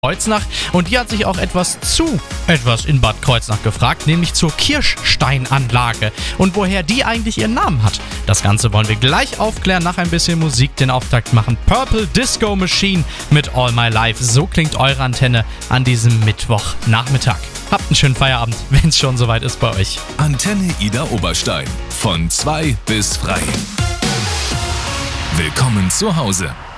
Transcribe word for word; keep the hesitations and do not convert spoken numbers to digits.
Kreuznach, und die hat sich auch etwas zu etwas in Bad Kreuznach gefragt, nämlich zur Kirchsteinanlage und woher die eigentlich ihren Namen hat. Das Ganze wollen wir gleich aufklären. Nach ein bisschen Musik den Auftakt machen Purple Disco Machine mit All My Life. So klingt eure Antenne an diesem Mittwochnachmittag. Habt einen schönen Feierabend, wenn es schon soweit ist bei euch. Antenne Ida Oberstein von zwei bis frei. Willkommen zu Hause.